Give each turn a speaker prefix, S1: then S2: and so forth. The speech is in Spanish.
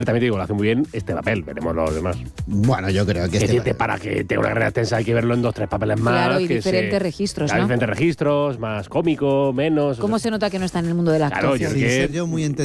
S1: También te digo, lo hace muy bien este papel, veremos los demás.
S2: Bueno, yo creo que
S1: para que tenga una carrera extensa hay que verlo en 2-3 papeles más.
S3: Claro, y diferentes registros, ¿no?
S1: Diferentes registros, más cómico, menos.
S3: ¿Cómo se nota que no está en el mundo de la actuación?
S1: Claro,
S2: Sergio muy